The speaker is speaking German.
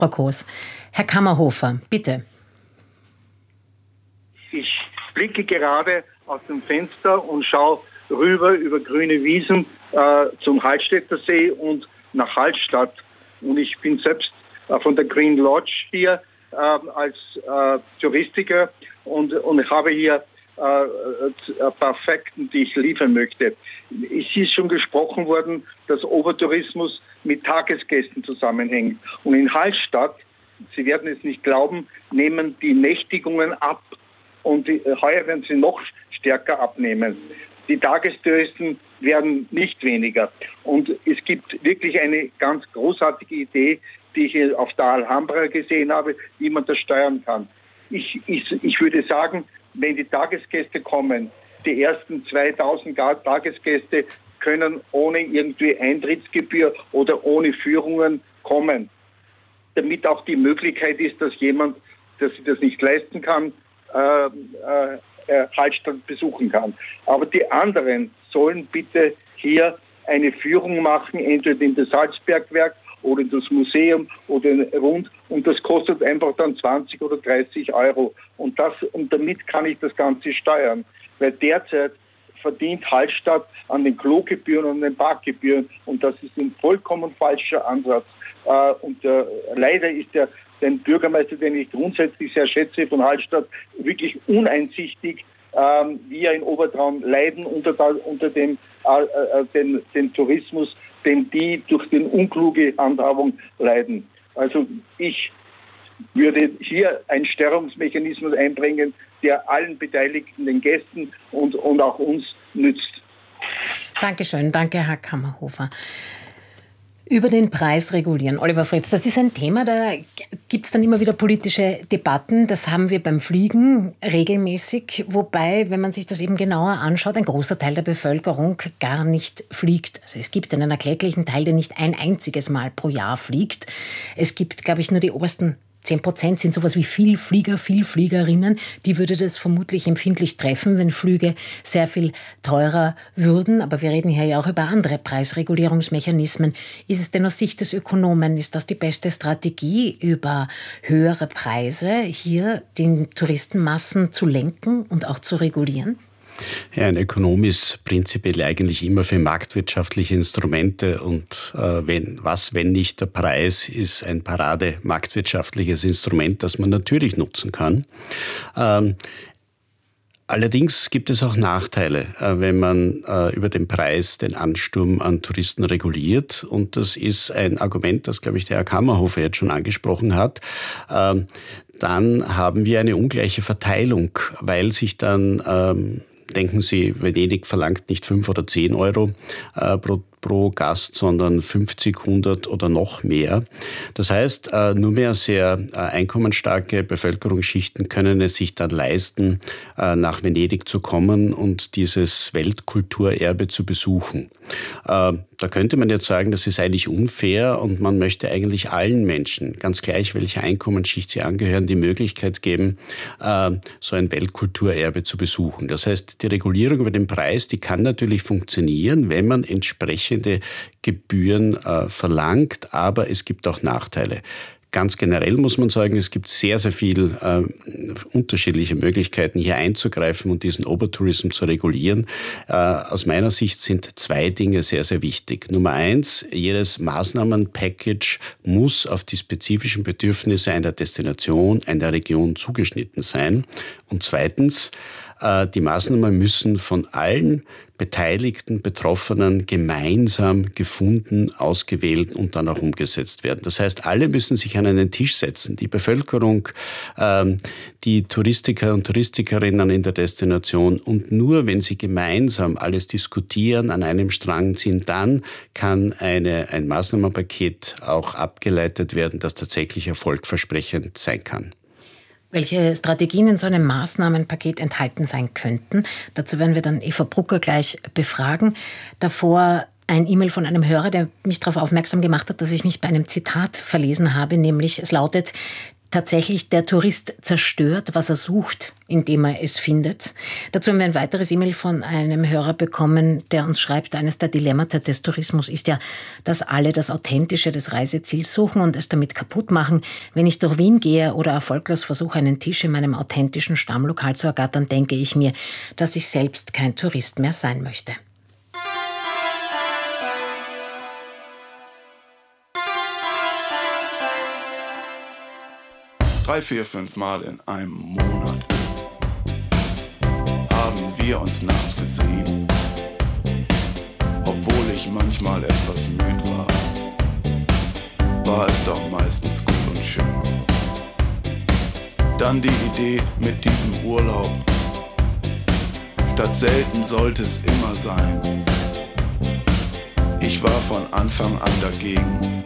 Frau Koos. Herr Kammerhofer, bitte. Ich blicke gerade aus dem Fenster und schaue rüber über grüne Wiesen zum Hallstätter See und nach Hallstatt. Und ich bin selbst von der Green Lodge hier als Touristiker und habe hier ein paar Fakten, die ich liefern möchte. Es ist schon gesprochen worden, dass Obertourismus mit Tagesgästen zusammenhängt. Und in Hallstatt, Sie werden es nicht glauben, nehmen die Nächtigungen ab. Und heuer werden sie noch stärker abnehmen. Die Tagestouristen werden nicht weniger. Und es gibt wirklich eine ganz großartige Idee, die ich auf der Alhambra gesehen habe, wie man das steuern kann. Ich würde sagen, wenn die Tagesgäste kommen, die ersten 2000 Tagesgäste können ohne irgendwie Eintrittsgebühr oder ohne Führungen kommen. Damit auch die Möglichkeit ist, dass jemand, der sich das nicht leisten kann, Hallstatt besuchen kann. Aber die anderen sollen bitte hier eine Führung machen, entweder in das Salzbergwerk oder in das Museum oder rund, und das kostet einfach dann 20 oder 30 Euro. Und damit kann ich das Ganze steuern, weil derzeit verdient Hallstatt an den Klogebühren und an den Parkgebühren, und das ist ein vollkommen falscher Ansatz. Leider ist den Bürgermeister, den ich grundsätzlich sehr schätze, von Hallstatt, wirklich uneinsichtig, wie er in Obertraum leiden unter den Tourismus, den die durch den unkluge Handhabung leiden. Also ich würde hier einen Steuerungsmechanismus einbringen, der allen Beteiligten, den Gästen und auch uns nützt. Dankeschön, danke Herr Kammerhofer. Über den Preis regulieren. Oliver Fritz, das ist ein Thema, da gibt es dann immer wieder politische Debatten. Das haben wir beim Fliegen regelmäßig. Wobei, wenn man sich das eben genauer anschaut, ein großer Teil der Bevölkerung gar nicht fliegt. Also es gibt einen erklecklichen Teil, der nicht ein einziges Mal pro Jahr fliegt. Es gibt, glaube ich, nur die obersten 10% sind sowas wie Vielflieger, Vielfliegerinnen. Die würde das vermutlich empfindlich treffen, wenn Flüge sehr viel teurer würden. Aber wir reden hier ja auch über andere Preisregulierungsmechanismen. Ist es denn aus Sicht des Ökonomen, ist das die beste Strategie, über höhere Preise hier die Touristenmassen zu lenken und auch zu regulieren? Ja, ein Ökonom ist prinzipiell eigentlich immer für marktwirtschaftliche Instrumente, und wenn nicht der Preis, ist ein marktwirtschaftliches Instrument, das man natürlich nutzen kann. Allerdings gibt es auch Nachteile, wenn man über den Preis den Ansturm an Touristen reguliert. Und das ist ein Argument, das, glaube ich, der Herr Kammerhofer jetzt schon angesprochen hat. Dann haben wir eine ungleiche Verteilung, weil sich dann denken Sie, Venedig verlangt nicht 5 oder 10 Euro pro Gast, sondern 50, 100 oder noch mehr. Das heißt, nur mehr sehr einkommensstarke Bevölkerungsschichten können es sich dann leisten, nach Venedig zu kommen und dieses Weltkulturerbe zu besuchen. Da könnte man jetzt sagen, das ist eigentlich unfair, und man möchte eigentlich allen Menschen, ganz gleich welcher Einkommensschicht sie angehören, die Möglichkeit geben, so ein Weltkulturerbe zu besuchen. Das heißt, die Regulierung über den Preis, die kann natürlich funktionieren, wenn man entsprechende Gebühren verlangt, aber es gibt auch Nachteile. Ganz generell muss man sagen, es gibt sehr, sehr viel unterschiedliche Möglichkeiten, hier einzugreifen und diesen Overtourism zu regulieren. Aus meiner Sicht sind 2 Dinge sehr, sehr wichtig. Nummer 1, jedes Maßnahmenpackage muss auf die spezifischen Bedürfnisse einer Destination, einer Region zugeschnitten sein. Und zweitens, die Maßnahmen müssen von allen Beteiligten, Betroffenen gemeinsam gefunden, ausgewählt und dann auch umgesetzt werden. Das heißt, alle müssen sich an einen Tisch setzen. Die Bevölkerung, die Touristiker und Touristikerinnen in der Destination. Und nur wenn sie gemeinsam alles diskutieren, an einem Strang ziehen, dann kann ein Maßnahmenpaket auch abgeleitet werden, das tatsächlich erfolgversprechend sein kann. Welche Strategien in so einem Maßnahmenpaket enthalten sein könnten. Dazu werden wir dann Eva Brucker gleich befragen. Davor ein E-Mail von einem Hörer, der mich darauf aufmerksam gemacht hat, dass ich mich bei einem Zitat verlesen habe, nämlich es lautet: tatsächlich der Tourist zerstört, was er sucht, indem er es findet. Dazu haben wir ein weiteres E-Mail von einem Hörer bekommen, der uns schreibt, eines der Dilemmata des Tourismus ist ja, dass alle das Authentische des Reiseziels suchen und es damit kaputt machen. Wenn ich durch Wien gehe oder erfolglos versuche, einen Tisch in meinem authentischen Stammlokal zu ergattern, denke ich mir, dass ich selbst kein Tourist mehr sein möchte. 3, 4, 5 Mal in einem Monat haben wir uns nachts gesehen, obwohl ich manchmal etwas müde war es doch meistens gut und schön. Dann die Idee mit diesem Urlaub, statt selten sollte es immer sein. Ich war von Anfang an dagegen.